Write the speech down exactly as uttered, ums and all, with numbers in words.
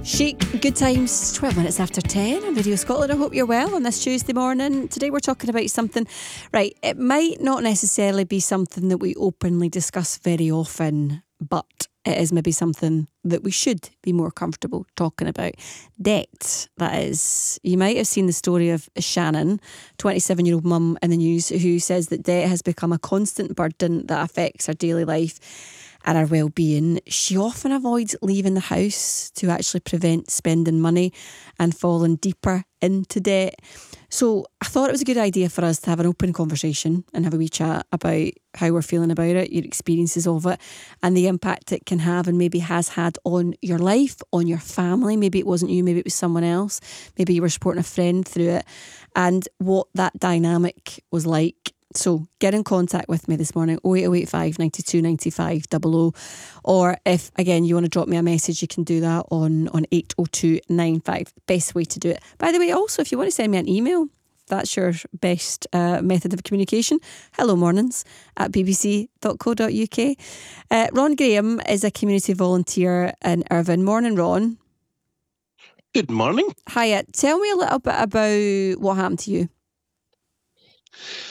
Chic, good times, twelve minutes after ten on Radio Scotland. I hope you're well on this Tuesday morning. Today we're talking about something, right, it might not necessarily be something that we openly discuss very often, but it is maybe something that we should be more comfortable talking about. Debt, that is. You might have seen the story of Shannon, twenty-seven-year-old mum in the news, who says that debt has become a constant burden that affects her daily life and her well-being. She often avoids leaving the house to actually prevent spending money and falling deeper into debt. So I thought it was a good idea for us to have an open conversation and have a wee chat about how we're feeling about it, your experiences of it, and the impact it can have and maybe has had on your life, on your family. Maybe it wasn't you, maybe it was someone else. Maybe you were supporting a friend through it, and what that dynamic was like. So get in contact with me this morning, oh eight oh eight five, nine two, nine five, double oh. Or if, again, you want to drop me a message, you can do that on, on eight oh two nine five. Best way to do it. By the way, also, if you want to send me an email, that's your best uh, method of communication. Hello mornings at b b c dot co dot u k. Uh, Ron Graham is a community volunteer in Irvine. Morning, Ron. Good morning. Hiya. Tell me a little bit about what happened to you.